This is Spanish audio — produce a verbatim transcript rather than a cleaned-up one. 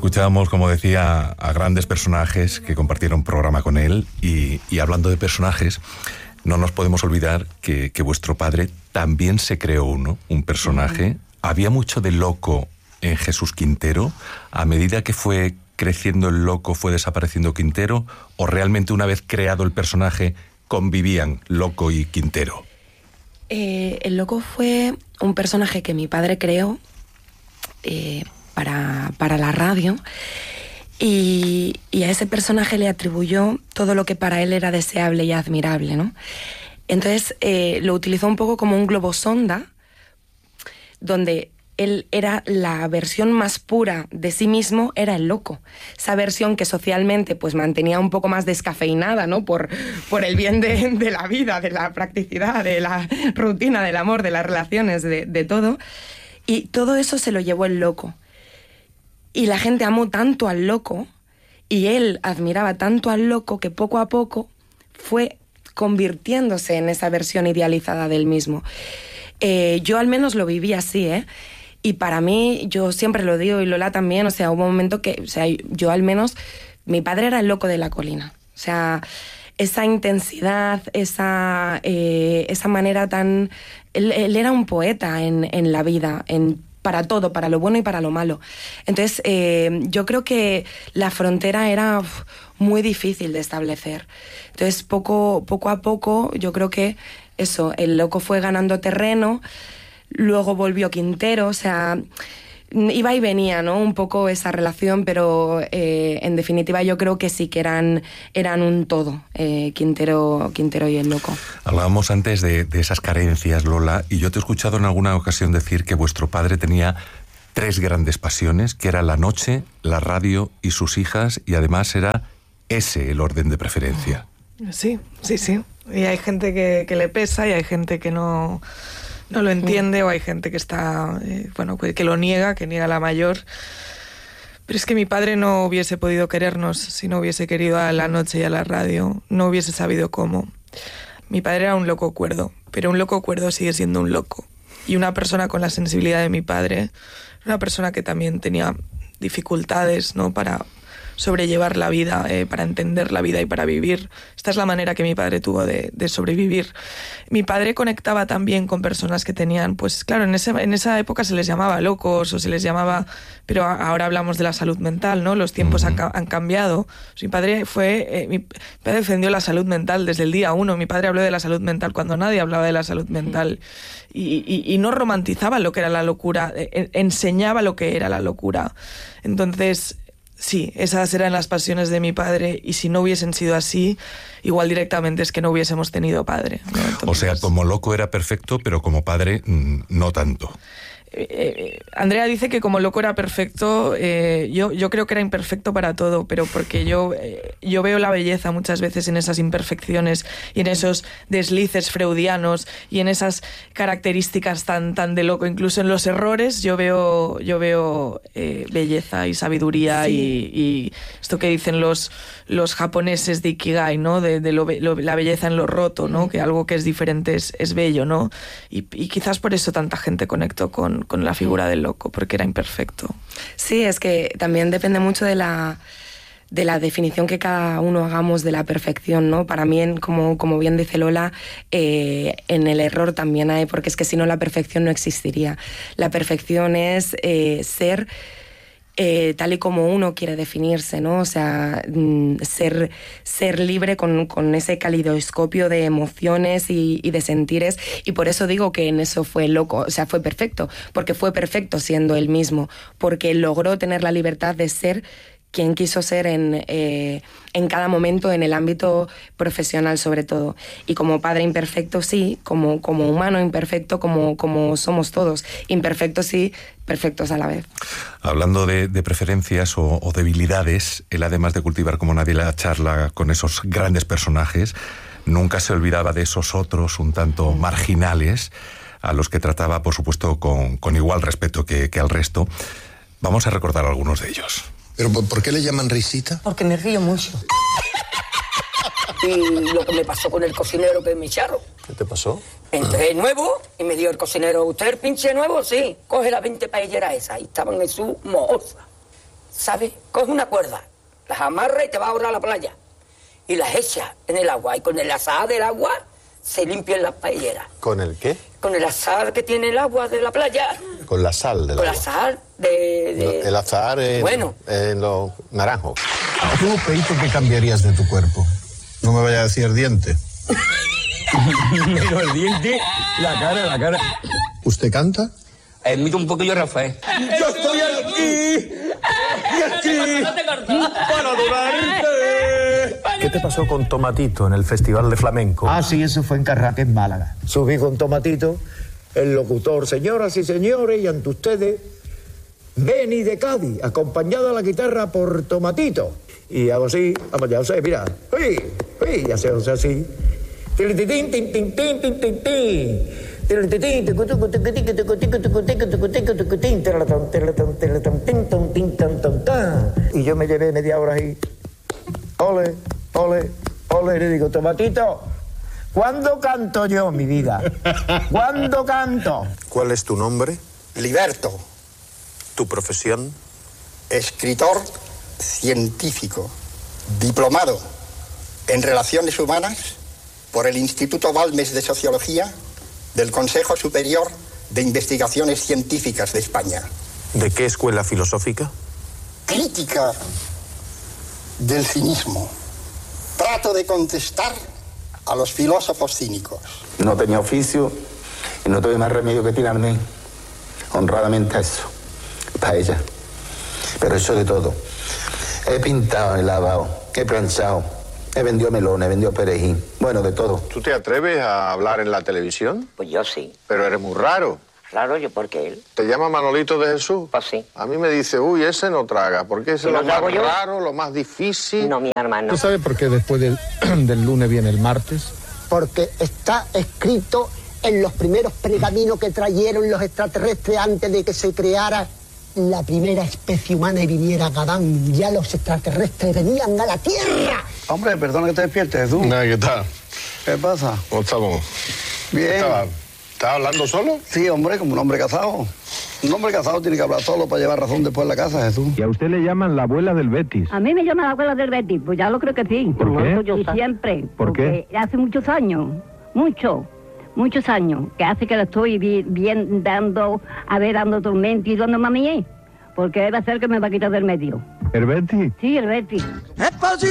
Escuchábamos, como decía, a grandes personajes que compartieron programa con él y, y hablando de personajes, no nos podemos olvidar que, que vuestro padre también se creó uno, un personaje. Uh-huh. Había mucho de loco en Jesús Quintero. A medida que fue creciendo el loco, fue desapareciendo Quintero, o realmente una vez creado el personaje convivían loco y Quintero. Eh, el loco fue un personaje que mi padre creó eh, para, para la radio y, y a ese personaje le atribuyó todo lo que para él era deseable y admirable, ¿no? Entonces eh, lo utilizó un poco como un globo sonda, donde él era la versión más pura de sí mismo, era el loco. Esa versión que socialmente pues mantenía un poco más descafeinada, ¿no? Por, por el bien de, de la vida, de la practicidad, de la rutina, del amor, de las relaciones, de, de todo. Y todo eso se lo llevó el loco. Y la gente amó tanto al loco, y él admiraba tanto al loco, que poco a poco fue convirtiéndose en esa versión idealizada del mismo. Eh, yo al menos lo viví así, ¿eh? Y para mí, yo siempre lo digo, y Lola también, o sea, hubo un momento que, o sea, yo al menos, mi padre era el loco de la colina. O sea, esa intensidad, esa, eh, esa manera tan... Él, él era un poeta en, en la vida, en, para todo, para lo bueno y para lo malo. Entonces, eh, yo creo que la frontera era uf, muy difícil de establecer. Entonces, poco, poco a poco, yo creo que eso, el loco fue ganando terreno. Luego volvió Quintero, o sea, iba y venía, ¿no? Un poco esa relación, pero eh, en definitiva yo creo que sí que eran, eran un todo, eh, Quintero, Quintero y el loco. Hablábamos antes de, de esas carencias, Lola, y yo te he escuchado en alguna ocasión decir que vuestro padre tenía tres grandes pasiones, que era la noche, la radio y sus hijas, y además era ese el orden de preferencia. Sí, sí, sí. Y hay gente que, que le pesa y hay gente que no... no lo entiende, o hay gente que está, eh, bueno, que lo niega, que niega la mayor. Pero es que mi padre no hubiese podido querernos si no hubiese querido a la noche y a la radio, no hubiese sabido cómo. Mi padre era un loco cuerdo, pero un loco cuerdo sigue siendo un loco. Y una persona con la sensibilidad de mi padre, una persona que también tenía dificultades, ¿no?, para sobrellevar la vida, eh, para entender la vida y para vivir. Esta es la manera que mi padre tuvo de, de sobrevivir. Mi padre conectaba también con personas que tenían, pues claro, en, ese, en esa época se les llamaba locos o se les llamaba, pero ahora hablamos de la salud mental, ¿no? Los tiempos uh-huh. han, han cambiado. Mi padre fue, eh, mi padre defendió la salud mental desde el día uno. Mi padre habló de la salud mental cuando nadie hablaba de la salud mental y, y, y no romantizaba lo que era la locura, eh, enseñaba lo que era la locura. Entonces, sí, esas eran las pasiones de mi padre, y si no hubiesen sido así, igual directamente es que no hubiésemos tenido padre, ¿no? Entonces, o sea, como loco era perfecto, pero como padre no tanto. Eh, eh, Andrea dice que como loco era perfecto. eh, yo, yo creo que era imperfecto para todo, pero porque yo, eh, yo veo la belleza muchas veces en esas imperfecciones y en esos deslices freudianos y en esas características tan, tan de loco. Incluso en los errores yo veo, yo veo eh, belleza y sabiduría. Sí. y, y esto que dicen los, los japoneses de Ikigai, ¿no? De, de lo, lo, la belleza en lo roto, ¿no? Que algo que es diferente es, es bello, ¿no? Y, y quizás por eso tanta gente conectó con con la figura del loco, porque era imperfecto. Sí, es que también depende mucho de la, de la definición que cada uno hagamos de la perfección, ¿no? Para mí, como, como bien dice Lola, eh, en el error también hay, porque es que si no la perfección no existiría. La perfección es eh, ser Eh, tal y como uno quiere definirse, ¿no? O sea, mm, ser, ser libre con, con ese calidoscopio de emociones y, y de sentires, y por eso digo que en eso fue loco, o sea, fue perfecto, porque fue perfecto siendo él mismo, porque logró tener la libertad de ser quien quiso ser en, eh, en cada momento, en el ámbito profesional sobre todo. Y como padre imperfecto, sí, como, como humano imperfecto, como, como somos todos. Imperfectos sí, perfectos a la vez. Hablando de, de preferencias o, o debilidades, él, además de cultivar como nadie la charla con esos grandes personajes, nunca se olvidaba de esos otros un tanto marginales, a los que trataba, por supuesto, con, con igual respeto que, que al resto. Vamos a recordar algunos de ellos. ¿Pero por qué le llaman risita? Porque me río mucho. Y lo que me pasó con el cocinero que me echaron. ¿Qué te pasó? Entré nuevo y me dio el cocinero, ¿usted el pinche nuevo? Sí, coge las veinte paelleras esas. Y estaban en su mohosa. ¿sabes? Coge una cuerda, las amarra y te va a ahorrar la playa. Y las echa en el agua. Y con el azahar del agua se limpian las paelleras. ¿Con el qué? Con el azahar que tiene el agua de la playa. Con la sal del Con el agua. azahar de... de... El azahar en, Bueno. en los naranjos. ¿Tú, Peito, qué cambiarías de tu cuerpo? No me vaya a decir diente. Pero el diente, la cara, la cara. ¿Usted canta? Emito un poquillo, Rafael. Yo estoy aquí, y aquí, para adorarte. ¿Qué te pasó con Tomatito en el Festival de Flamenco? Ah, sí, eso fue en Carraque, en Málaga. Subí con Tomatito, el locutor, señoras y señores, y ante ustedes, Beni de Cádiz, acompañado a la guitarra por Tomatito. Y hago así, vamos, ya sé, mira, uy, uy, ya sé, o sea, así. Tilitín, tin, tin, tin, tin, tin, tin. Y yo me llevé media hora ahí. Ole, ole, ole, y le digo, Tomatito, ¿cuándo canto yo, mi vida? ¿Cuándo canto? ¿Cuál es tu nombre? Liberto, ¿Tu profesión? escritor científico, diplomado en Relaciones Humanas por el Instituto Balmes de Sociología del Consejo Superior de Investigaciones Científicas de España. ¿De qué escuela filosófica? Crítica del cinismo. Trato de contestar a los filósofos cínicos. No tenía oficio y no tuve más remedio que tirarme honradamente a eso, para ella. Pero he hecho de todo. He pintado, he lavado, he planchado, he vendido melones, he vendido perejil. Bueno, de todo. ¿Tú te atreves a hablar en la televisión? Pues yo sí. Pero eres muy raro. Raro yo, ¿por qué él? ¿Te llama Manolito de Jesús? Pues sí. A mí me dice, uy, ese no traga, porque ese es lo no más trago yo? raro, lo más difícil. No, mi hermano. ¿Tú sabes por qué después del, del lunes viene el martes? Porque está escrito en los primeros pergaminos que trajeron los extraterrestres antes de que se creara la primera especie humana y viniera Adán. Ya los extraterrestres venían a la Tierra. Hombre, perdona que te despiertes, tú. Nada, ¿qué tal? ¿Qué pasa? ¿Cómo estamos? Bien. ¿Estabas estaba hablando solo? Sí, hombre, como un hombre casado. Un hombre casado tiene que hablar solo para llevar razón después en la casa, Jesús. Y a usted le llaman la abuela del Betis. A mí me llaman la abuela del Betis, pues ya lo creo que sí. ¿Por qué? Y siempre. ¿Por porque hace muchos años, mucho, muchos años, que hace que lo estoy vi- bien dando, a ver, dando tormento y dando mami, porque va a ser que me va a quitar del medio. ¿El Betis? Sí, el Betis.